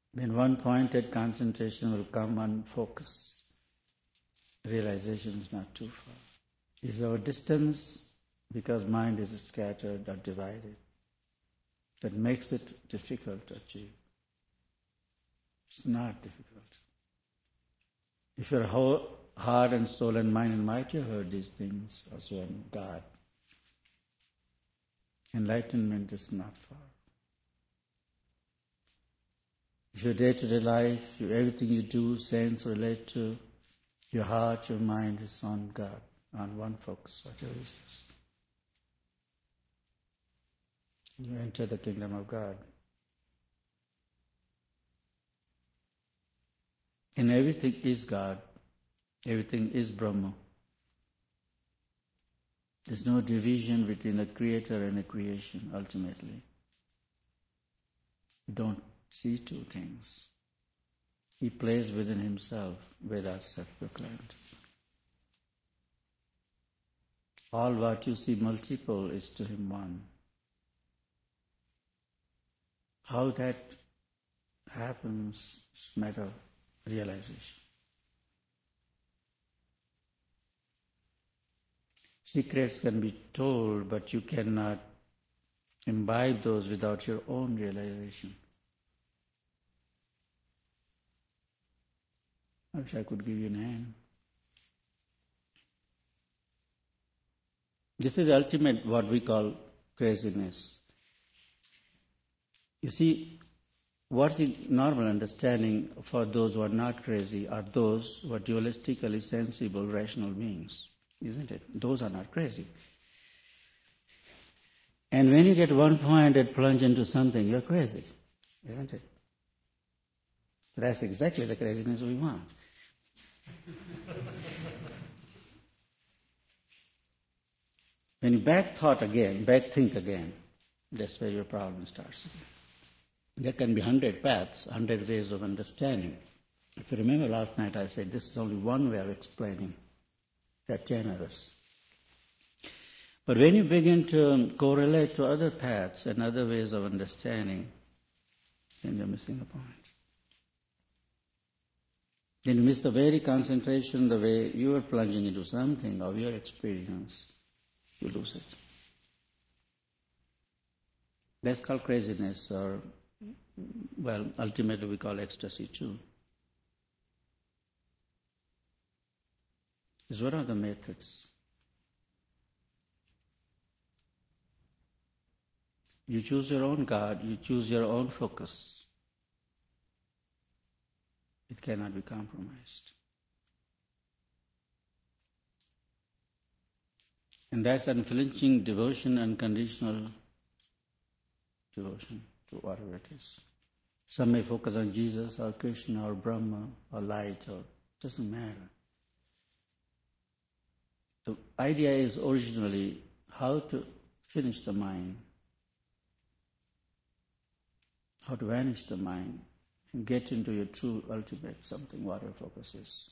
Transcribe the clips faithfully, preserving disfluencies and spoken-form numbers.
Then one pointed concentration will come on focus. Realization is not too far. Is our distance because mind is scattered or divided that makes it difficult to achieve? It's not difficult. If your whole heart and soul and mind and might, you heard these things as one God. Enlightenment is not far. If your day-to-day life, your, everything you do, sense, relate to, your heart, your mind is on God, on one focus, whatever it is. You enter the kingdom of God. And everything is God. Everything is Brahma. There's no division between a creator and a creation, ultimately. You don't see two things. He plays within himself, Vedas have proclaimed. All what you see multiple is to him one. How that happens is a matter of realization. Secrets can be told, but you cannot imbibe those without your own realization. I wish I could give you an hand. This is the ultimate, what we call craziness. You see, what's the normal understanding for those who are not crazy are those who are dualistically sensible, rational beings, isn't it? Those are not crazy. And when you get one-pointed plunge into something, you're crazy, isn't it? That's exactly the craziness we want. When you back thought again, back think again, that's where your problem starts. There can be hundred paths, hundred ways of understanding. If you remember last night I said this is only one way of explaining. There are ten others. But when you begin to correlate to other paths and other ways of understanding, then you're missing the point. Then you miss the very concentration, the way you are plunging into something of your experience, you lose it. That's called craziness, or, well, ultimately we call ecstasy too. It's one of the methods. You choose your own God, you choose your own focus. It cannot be compromised. And that's unflinching devotion, unconditional devotion to whatever it is. Some may focus on Jesus or Krishna or Brahma or light, or it doesn't matter. The idea is originally how to finish the mind, how to vanish the mind and get into your true ultimate something, whatever focus is.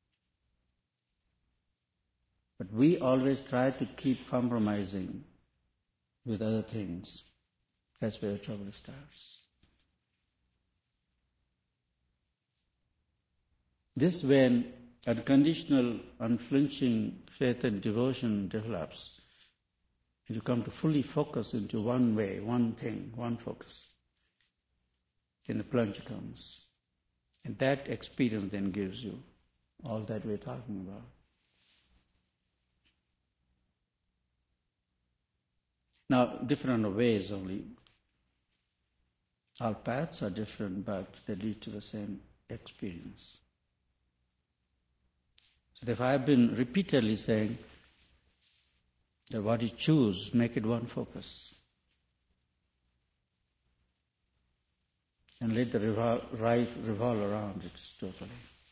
But we always try to keep compromising with other things. That's where the trouble starts. This when unconditional, unflinching faith and devotion develops, you come to fully focus into one way, one thing, one focus. Then the plunge comes. And that experience then gives you all that we're talking about. Now, different ways only. All paths are different, but they lead to the same experience. So if I've been repeatedly saying that what you choose, make it one focus. And let the revol- life revolve around it totally.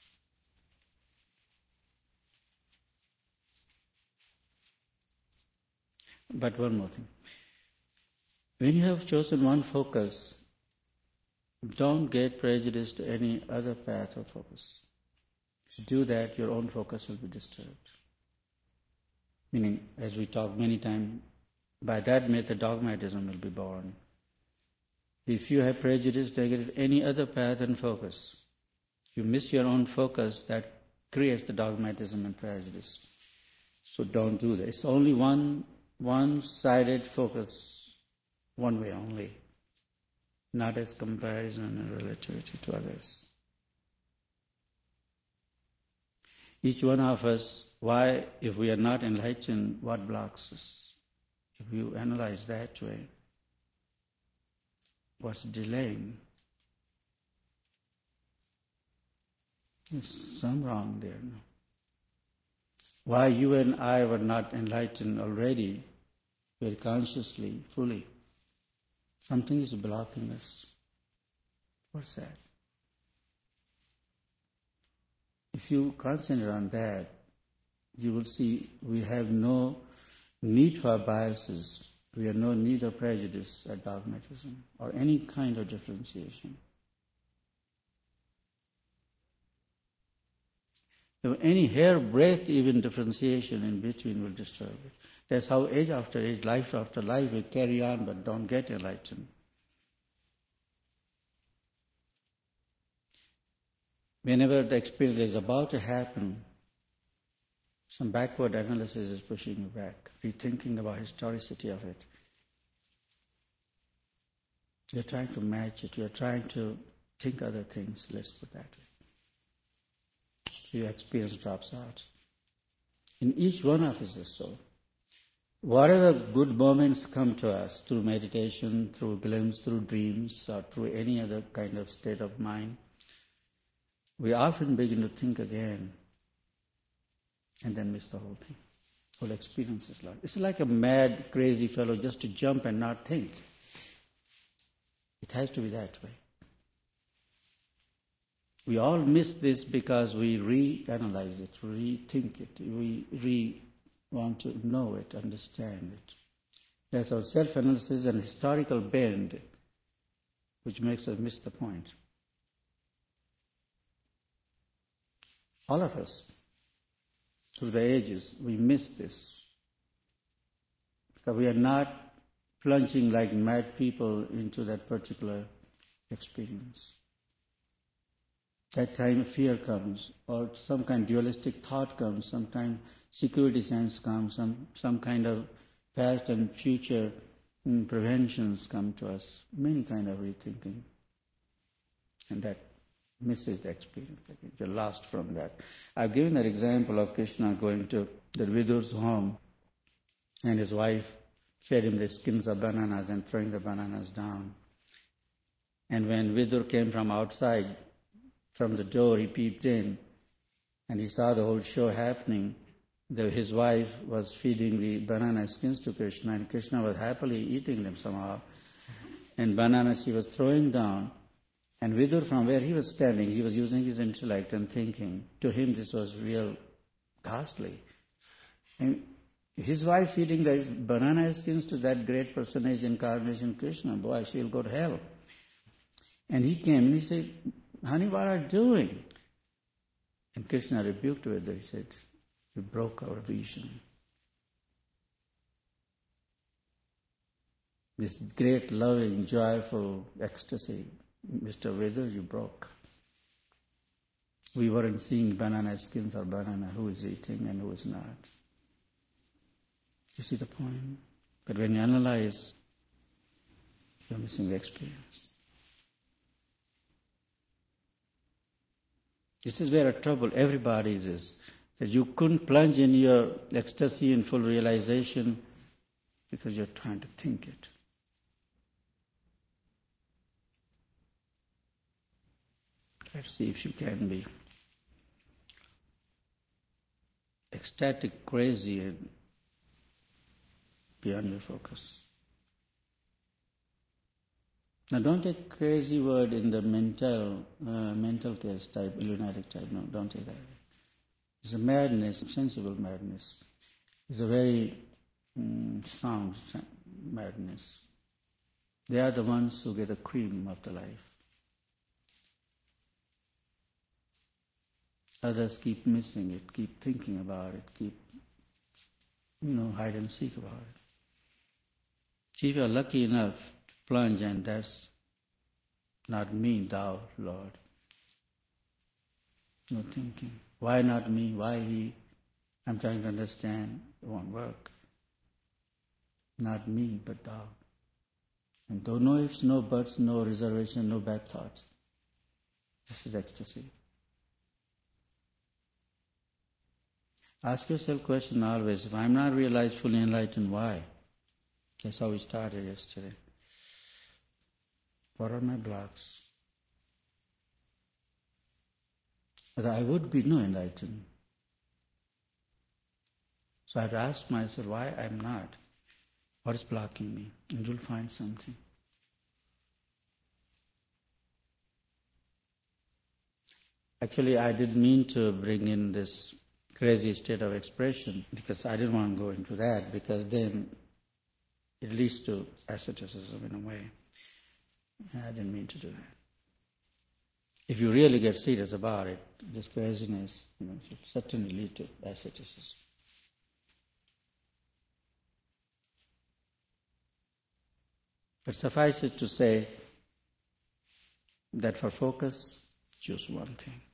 But one more thing. When you have chosen one focus, don't get prejudiced to any other path or focus. If you do that, your own focus will be disturbed. Meaning, as we talked many times, by that method, dogmatism will be born. If you have prejudice, negative, any other path and focus, you miss your own focus, that creates the dogmatism and prejudice. So don't do that. It's only one one-sided focus, one way only, not as comparison and relativity to others. Each one of us, why, if we are not enlightened, what blocks us? If you analyze that way, what's delaying? There's some wrong there. No? Why you and I were not enlightened already, very consciously, fully? Something is blocking us. What's that? If you concentrate on that, you will see we have no need for biases. We have no need of prejudice or dogmatism or any kind of differentiation. So any hair-breadth even differentiation in between will disturb it. That's how age after age, life after life, we carry on but don't get enlightened. Whenever the experience is about to happen, some backward analysis is pushing you back, rethinking about historicity of it. You're trying to match it. You're trying to think other things, let's put that way. So your experience drops out. In each one of us is so. Whatever good moments come to us through meditation, through glimpse, through dreams, or through any other kind of state of mind, we often begin to think again and then miss the whole thing. Whole experience is lost. It's like a mad, crazy fellow just to jump and not think. It has to be that way. We all miss this because we reanalyze it, rethink it, we re want to know it, understand it. That's our self-analysis and historical bend which makes us miss the point. All of us, through the ages, we miss this. Because we are not plunging like mad people into that particular experience. That time fear comes, or some kind of dualistic thought comes, some kind security sense comes, some, some kind of past and future mm, preventions come to us, many kind of rethinking. And that misses the experience. You're lost from that. I've given that example of Krishna going to the Vidur's home and his wife fed him the skins of bananas and throwing the bananas down. And when Vidur came from outside, from the door, he peeped in and he saw the whole show happening. The, his wife was feeding the banana skins to Krishna, and Krishna was happily eating them somehow. And bananas he was throwing down. And Vidur, from where he was standing, he was using his intellect and thinking. To him, this was real ghastly. And his wife feeding the banana skins to that great personage, incarnation Krishna, boy, she'll go to hell. And he came and he said, honey, what are you doing? And Krishna rebuked Vidur. He said, you broke our vision. This great, loving, joyful ecstasy, Mister Vidur, you broke. We weren't seeing banana skins or banana, who is eating and who is not. You see the point? But when you analyze, you're missing the experience. This is where a trouble everybody's is, that you couldn't plunge in your ecstasy in full realization because you're trying to think it. Let's see if you can be ecstatic, crazy, and beyond your focus. Now, don't take crazy word in the mental, uh, mental case type, lunatic type. No, don't take that. It's a madness, sensible madness. It's a very um, sound madness. They are the ones who get the cream of the life. Others keep missing it, keep thinking about it, keep, you know, hide and seek about it. See, if you're lucky enough to plunge, and that's Not me, thou, Lord. No thinking. Why not me? Why he? I'm trying to understand. It won't work. Not me, but thou. And though no ifs, no buts, no reservation, no bad thoughts. This is ecstasy. Ask yourself question always, if I'm not realized, fully enlightened, why? That's how we started yesterday. What are my blocks? But I would be no enlightened. So I have to ask myself why I'm not. What is blocking me? And you'll find something. Actually, I didn't mean to bring in this crazy state of expression because I didn't want to go into that, because then it leads to asceticism in a way. I didn't mean to do that. If you really get serious about it, this craziness, you know, should certainly lead to asceticism. But suffice it to say that for focus, choose one thing.